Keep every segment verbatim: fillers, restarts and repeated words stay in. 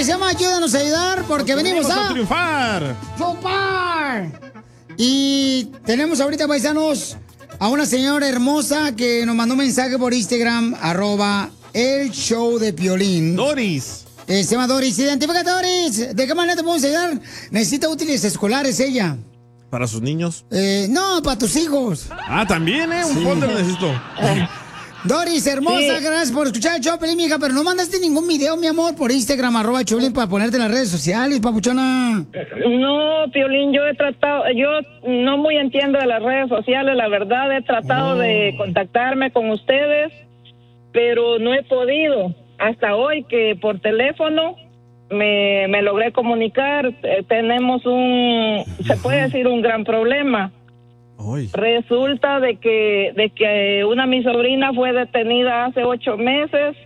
se llama Ayúdanos a ayudar porque, porque venimos, venimos a... a triunfar. ¡Triunfar! Y tenemos ahorita, paisanos, a una señora hermosa que nos mandó un mensaje por Instagram, arroba el show de Piolín. Doris. Eh, se llama Doris. Identifícate, Doris. ¿De qué manera te podemos ayudar? Necesita útiles escolares ella. ¿Para sus niños? Eh, no, para tus hijos. Ah, también, ¿eh? Un sí. folder necesito. Doris, hermosa, sí. gracias por escuchar el show, Piolín, mija, pero no mandaste ningún video, mi amor, por Instagram, arroba Piolín, para ponerte en las redes sociales, papuchona. No, Piolín, yo he tratado, yo no muy entiendo de las redes sociales, la verdad, he tratado oh. de contactarme con ustedes, pero no he podido. Hasta hoy que por teléfono me, me logré comunicar, eh, tenemos un, se puede decir, un gran problema. Hoy. Resulta de que de que una mi sobrina fue detenida hace ocho meses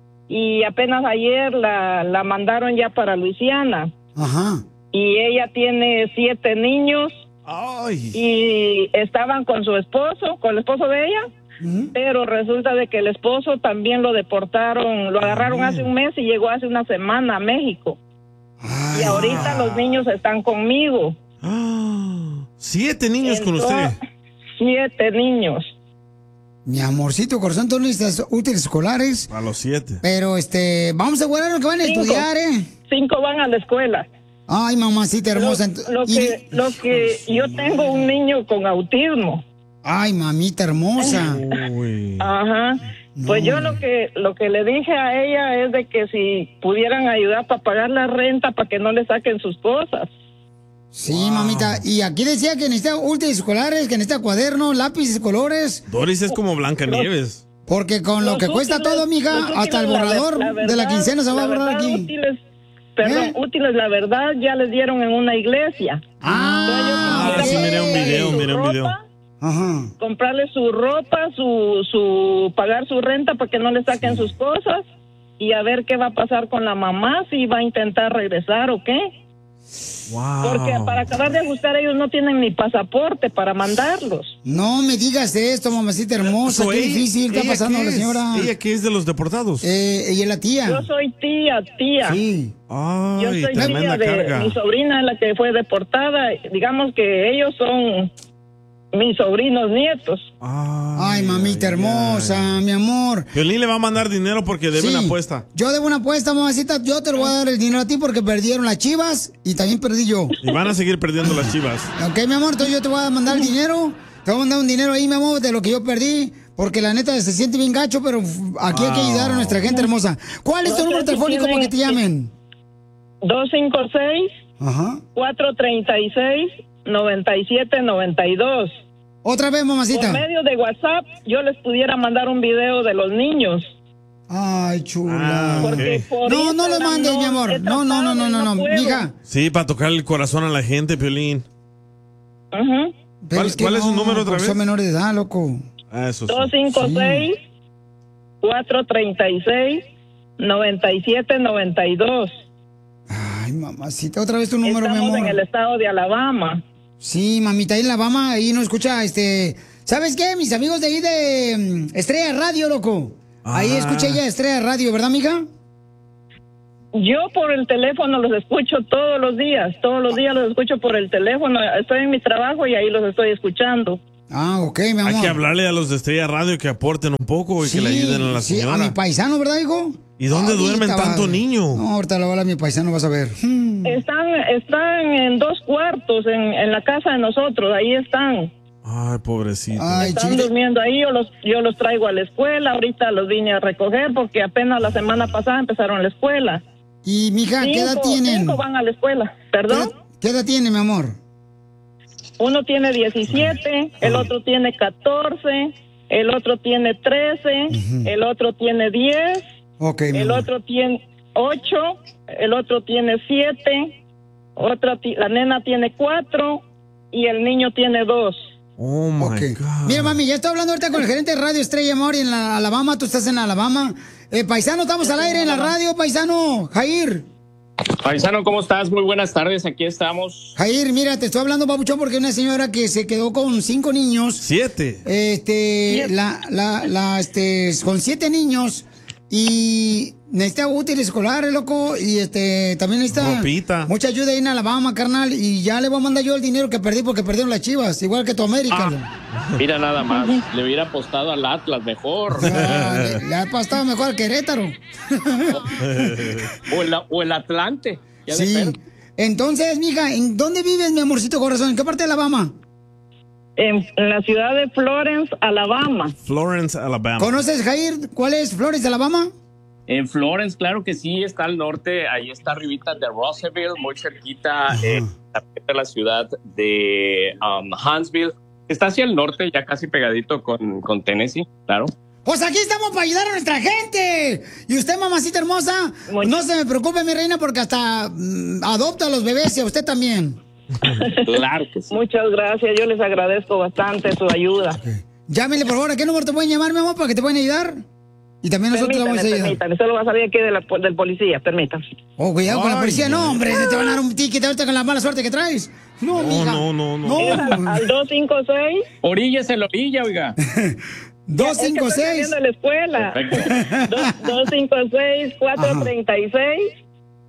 y apenas ayer la, la mandaron ya para Luisiana. Ajá. Y ella tiene siete niños. Ay. Y estaban con su esposo, con el esposo de ella, ¿Mm? Pero resulta de que el esposo también lo deportaron, lo agarraron Ay. hace un mes y llegó hace una semana a México. Ay. Y ahorita los niños están conmigo. Ah, siete niños Entonces, con usted. Siete niños. Mi amorcito corazón, tú necesitas útiles escolares. A los siete. Pero este, vamos a asegurar que van a Cinco. estudiar, ¿eh? Cinco van a la escuela. Ay, mamacita hermosa. Lo, lo que, y... lo que yo tengo un niño con autismo. Ay, mamita hermosa. Uy. Ajá. No. Pues yo lo que lo que le dije a ella es de que si pudieran ayudar para pagar la renta para que no le saquen sus cosas. Sí, wow. mamita. Y aquí decía que necesita útiles escolares, que necesita cuadernos, lápices, colores. Doris es como Blancanieves. Porque con lo que útiles, cuesta todo, mija, hasta el borrador la, la verdad, de la quincena se va a borrar aquí. Útiles, perdón, ¿Eh? útiles, la verdad, ya les dieron en una iglesia. Ah, ah sí, miré un video, miré un video. Ajá. Comprarle su ropa, su, su, pagar su renta para que no le saquen sí. sus cosas y a ver qué va a pasar con la mamá, si va a intentar regresar o qué. Wow. Porque para acabar de ajustar ellos no tienen ni pasaporte para mandarlos. No me digas esto, mamacita hermosa, qué difícil está pasando la señora. ¿Ella qué es de los deportados? Eh, ella es la tía. Yo soy tía, tía. Sí. Ay, yo soy tía de carga. Mi sobrina, la que fue deportada. Digamos que ellos son mis sobrinos nietos. Ay, ay mamita ay, hermosa, ay. mi amor. Piolín le va a mandar dinero porque debe sí, una apuesta. Yo debo una apuesta, mamacita. Yo te lo voy a dar el dinero a ti porque perdieron las Chivas y también perdí yo. Y van a seguir perdiendo las Chivas. Ok, mi amor, entonces yo te voy a mandar el dinero. Te voy a mandar un dinero ahí, mi amor, de lo que yo perdí. Porque la neta se siente bien gacho, pero aquí wow. hay que ayudar a nuestra gente hermosa. ¿Cuál es tu número telefónico para que te llamen? dos cinco seis, cuatro tres seis, nueve siete nueve dos. Otra vez, mamacita. Por medio de WhatsApp, yo les pudiera mandar un video de los niños. Ay, chula. Ah, okay. No, no lo mandes, no, mi amor. No, no, no, no, no, no, no. Mija. Sí, para tocar el corazón a la gente, Piolín. Ajá. Uh-huh. ¿Cuál, es, ¿cuál no, es su número otra vez? Son menores de edad, loco. Ah, eso sí. dos cinco seis, cuatro tres seis, nueve siete nueve dos. Ay, mamacita, otra vez tu número, Estamos mi amor. en el estado de Alabama. Sí, mamita, ahí en Alabama, ahí no escucha, este... ¿Sabes qué? Mis amigos de ahí de um, Estrella Radio, loco. Ah. Ahí escucha ella Estrella Radio, ¿verdad, amiga? Yo por el teléfono los escucho todos los días. Todos los días los escucho por el teléfono. Estoy en mi trabajo y ahí los estoy escuchando. Ah, ok, mi amor. Hay que hablarle a los de Estrella Radio que aporten un poco y sí, que le ayuden a la sí, señora. A mi paisano, ¿verdad, hijo? ¿Y dónde ahorita duermen tanto va... niño? No, ahorita lo habla mi paisano, vas a ver. Hmm. Están, están en dos cuartos en, en la casa de nosotros, ahí están. Ay, pobrecito. Ay, están chile. durmiendo ahí, yo los, yo los traigo a la escuela, ahorita los vine a recoger porque apenas la semana pasada empezaron la escuela. Y, mija, cinco, ¿qué edad tienen? Cinco van a la escuela, ¿perdón? ¿Qué edad, qué edad tiene, mi amor? Uno tiene diecisiete, el otro tiene catorce, el otro tiene trece, uh-huh. el otro tiene diez, okay, el amor. otro tiene ocho, el otro tiene siete, otra t- la nena tiene cuatro y el niño tiene dos. Oh my okay. God. Mira, mami, ya estoy hablando ahorita con el gerente de Radio Estrella Amor en la Alabama, tú estás en Alabama. Eh, paisano, estamos al aire en la radio, paisano, Jair. Paisano, ¿cómo estás? Muy buenas tardes, aquí estamos. Jair, mira, te estoy hablando, papuchón, porque una señora que se quedó con cinco niños. Siete. Este, siete. La, la, la, este, con siete niños Y necesita útiles escolares, loco. Y este también necesita Ropita. mucha ayuda ahí en Alabama, carnal. Y ya le voy a mandar yo el dinero que perdí porque perdieron las Chivas, igual que tu América. Ah, mira nada más, le hubiera apostado al Atlas mejor. No, le, le ha pasado mejor al Querétaro. o, el, o el Atlante. Ya Sí. de Entonces, mija, ¿en dónde vives, mi amorcito corazón? ¿En qué parte de Alabama? En, en la ciudad de Florence, Alabama. Florence, Alabama. ¿Conoces, Jair, cuál es Florence, Alabama? En Florence, claro que sí, está al norte, ahí está arribita de Russellville, muy cerquita eh, de la ciudad de um, Huntsville. Está hacia el norte, ya casi pegadito con, con Tennessee, claro. Pues aquí estamos para ayudar a nuestra gente. Y usted, mamacita hermosa, Muy- no se me preocupe, mi reina, porque hasta mm, adopta a los bebés y a usted también. Claro que sí. Muchas gracias, yo les agradezco bastante su ayuda. Llámele, por favor, ¿a qué número te pueden llamar, mi amor, para que te puedan ayudar? Y también nosotros le Permítame, vamos a ayudar. permítame, solo va a salir aquí de la, del policía, permítame. Oh, cuidado con la Ay, policía. No, no. hombre, se te van a dar un ticket ahorita con la mala suerte que traes. No, No, mija. no, no, no. Es al, al dos cinco seis. Orillas en la orilla, oiga. dos cinco Es que estoy seis. saliendo de la escuela. Perfecto. dos cinco seis, cuatro tres seis,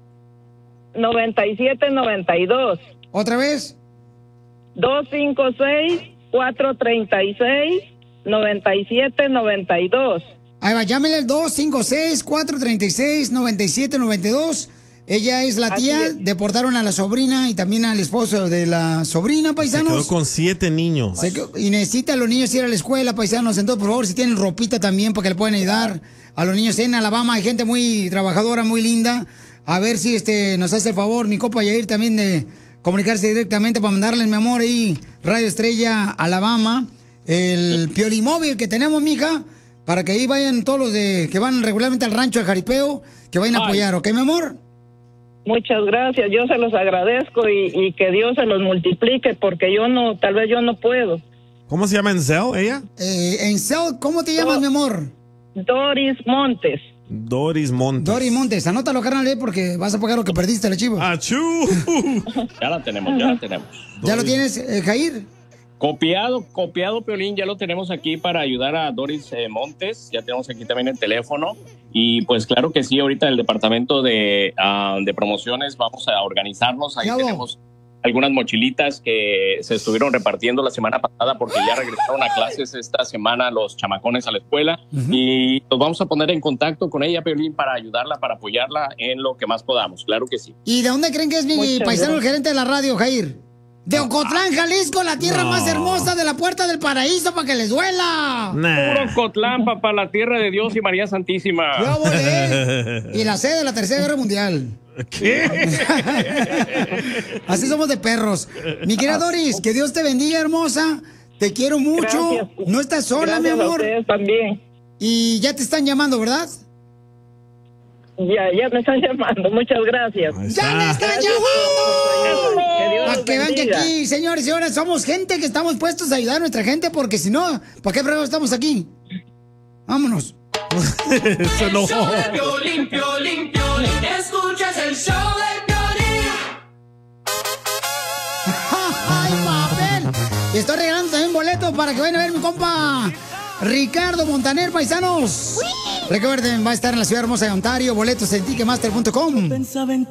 nueve siete nueve dos. ¿Otra vez? dos cinco seis, cuatro tres seis, nueve siete nueve dos. Ahí va, llámele al dos cinco seis, cuatro tres seis, nueve siete nueve dos. Ella es la Así tía, es. deportaron a la sobrina y también al esposo de la sobrina, Se paisanos. quedó con siete niños. Se quedó- y necesita a los niños ir a la escuela, paisanos. Entonces, por favor, si tienen ropita también, para que le puedan ayudar a los niños en Alabama. Hay gente muy trabajadora, muy linda. A ver si este nos hace el favor, mi copa Yair, también de comunicarse directamente para mandarle, mi amor, ahí, Radio Estrella, Alabama, el Piolimóvil que tenemos, mija, para que ahí vayan todos los de que van regularmente al rancho del Jaripeo, que vayan a Ay. apoyar, ¿ok, mi amor? Muchas gracias, yo se los agradezco y, y que Dios se los multiplique porque yo no, tal vez yo no puedo. ¿Cómo se llama en Zell, ella? Eh, en Cell, ¿cómo te llamas, No. mi amor? Doris Montes. Doris Montes. Dori Montes, anótalo, carnal, eh, porque vas a pagar lo que perdiste, la chivo. ¡Achú! Ya la tenemos, ya la tenemos. ¿Ya lo tienes, eh, Jair? Copiado, copiado, Piolín, ya lo tenemos aquí para ayudar a Doris eh, Montes, ya tenemos aquí también el teléfono y pues claro que sí, ahorita el departamento de, ah, de promociones vamos a organizarnos, ahí Ya vos. tenemos algunas mochilitas que se estuvieron repartiendo la semana pasada porque ya regresaron a clases esta semana los chamacones a la escuela y nos vamos a poner en contacto con ella, Piolín, para ayudarla, para apoyarla en lo que más podamos, claro que sí. ¿Y de dónde creen que es mi Muchas paisano, el gracias. gerente de la radio, Jair? De Ocotlán, Jalisco, la tierra No. más hermosa de la Puerta del Paraíso, para que les duela. Nah. Puro Cotlán, papá, la tierra de Dios y María Santísima. Yo volé. Y la sede de la Tercera Guerra Mundial. ¿Qué? Así somos de perros. Mi querida Doris, que Dios te bendiga, hermosa. Te quiero mucho. Gracias. No estás sola, Gracias mi a amor. ustedes también. Y ya te están llamando, ¿verdad? Ya, ya me están llamando, muchas gracias. Ahí ¡Ya me está. están llamando! Que Dios Para los que vean que bendiga. aquí, señores y señoras, somos gente que estamos puestos a ayudar a nuestra gente, porque si no, ¿para qué prueba estamos aquí? Vámonos. Se enojó. Piolín, Piolín, Piolín. Escuchas el show de Piolín. ¡Ay, papel! Y estoy regalando también boletos para que vayan a ver mi compa Ricardo Montaner, paisanos. Recuerden, va a estar en la ciudad hermosa de Ontario, boletos en ticketmaster punto com. Pensaba en ti.